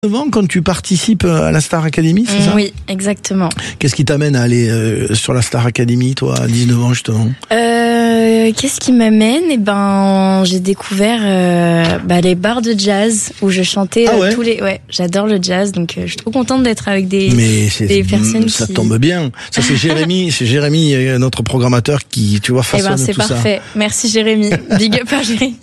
Quand tu participes à la Star Academy, c'est ça ? Oui, exactement. Qu'est-ce qui t'amène à aller sur la Star Academy, toi, à 19 ans, justement ? Qu'est-ce qui m'amène ? J'ai découvert les bars de jazz où je chantais tous les... Ouais, j'adore le jazz, donc je suis trop contente d'être avec des personnes ça tombe bien. Ça, c'est Jérémy, notre programmateur qui, tu vois, façonne tout ça. C'est parfait. Merci Jérémy. Big up à Jérémy.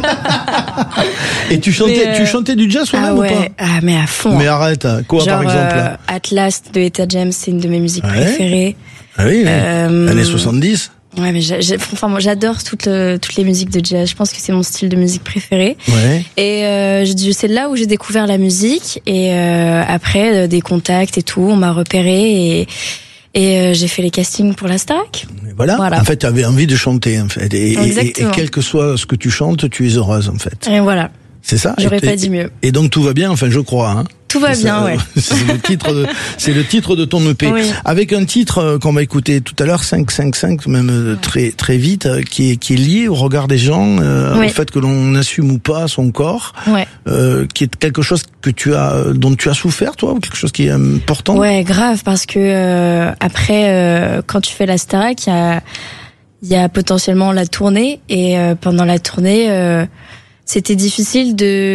Et tu chantais du jazz toi-même ou pas ? Ah, mais à fond. Mais arrête, quoi par exemple Atlas de Etta James, c'est une de mes musiques préférées. Ah oui, années 70. Ouais, mais moi j'adore toutes les musiques de jazz. Je pense que c'est mon style de musique préféré. Ouais. Et c'est là où j'ai découvert la musique. Et après des contacts et tout, on m'a repéré et j'ai fait les castings pour la Starac. Voilà. En fait, tu avais envie de chanter en fait. Et quel que soit ce que tu chantes, tu es heureuse en fait. Et voilà. C'est ça. J'aurais pas dit mieux. Et donc tout va bien, enfin je crois. Hein. Tout va bien, ouais. C'est le titre de ton EP. Oui. Avec un titre qu'on va écouter tout à l'heure, 555, même très très vite, qui est lié au regard des gens, au fait que l'on assume ou pas son corps, qui est quelque chose dont tu as souffert, toi, ou quelque chose qui est important. Ouais, grave, parce que après, quand tu fais la Starac, il y a potentiellement la tournée, et pendant la tournée. C'était difficile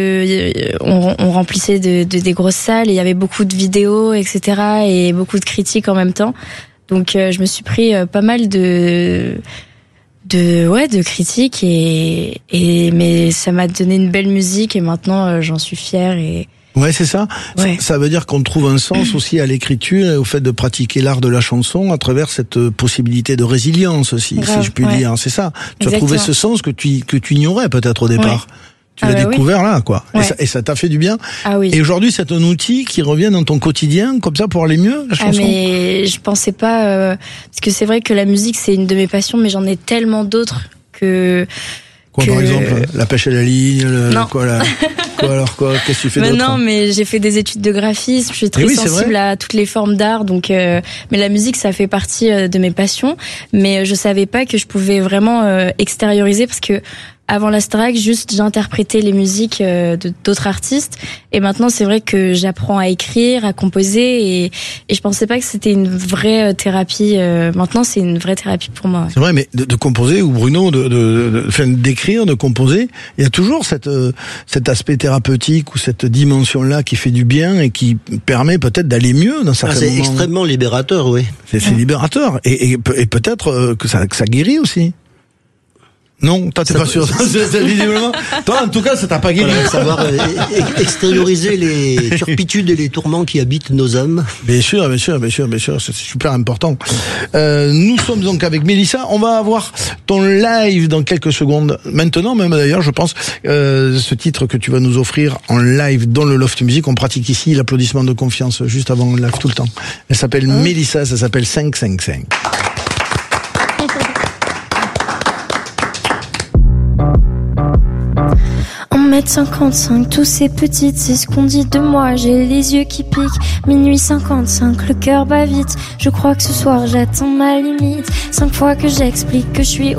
on remplissait des grosses salles et il y avait beaucoup de vidéos, etc. et beaucoup de critiques en même temps. Donc, je me suis pris pas mal de critiques mais ça m'a donné une belle musique et maintenant, j'en suis fière Ouais, c'est ça. Ouais. Ça veut dire qu'on trouve un sens aussi à l'écriture et au fait de pratiquer l'art de la chanson à travers cette possibilité de résilience aussi, si je puis dire. C'est ça. Tu as trouvé ce sens que tu ignorais peut-être au départ. Tu l'as découvert là, quoi. Ouais. Et ça t'a fait du bien. Ah oui. Et aujourd'hui, c'est un outil qui revient dans ton quotidien, comme ça, pour aller mieux, la chanson. Mais je pensais pas, parce que c'est vrai que la musique, c'est une de mes passions, mais j'en ai tellement d'autres que... Par exemple, la pêche à la ligne, qu'est-ce que tu fais d'autre ? Non, mais j'ai fait des études de graphisme, je suis très sensible à toutes les formes d'art, donc mais la musique, ça fait partie de mes passions, mais je savais pas que je pouvais vraiment extérioriser, parce que avant la Starac, juste j'interprétais les musiques d'autres artistes, et maintenant c'est vrai que j'apprends à écrire, à composer, et je pensais pas que c'était une vraie thérapie. Maintenant, c'est une vraie thérapie pour moi. C'est vrai, mais de composer, ou Bruno, d'écrire, de composer, il y a toujours cet aspect thérapeutique ou cette dimension-là qui fait du bien et qui permet peut-être d'aller mieux dans certains moments. C'est extrêmement libérateur, oui. C'est libérateur, et peut-être que ça guérit aussi. Non, toi t'es pas sûr. Visiblement. Toi, en tout cas, ça t'a pas guéri. Voilà, savoir extérioriser les turpitudes et les tourments qui habitent nos âmes. Bien sûr, c'est super important. Nous sommes donc avec Mélissa. On va avoir ton live dans quelques secondes. Maintenant, même d'ailleurs, je pense, ce titre que tu vas nous offrir en live dans le Loft Music. On pratique ici l'applaudissement de confiance juste avant le live tout le temps. Elle s'appelle Mélissa, ça s'appelle 555. 1m55, tous ces petites, c'est ce qu'on dit de moi. J'ai les yeux qui piquent, minuit 55, le cœur bat vite. Je crois que ce soir j'atteins ma limite. 5 fois que j'explique que je suis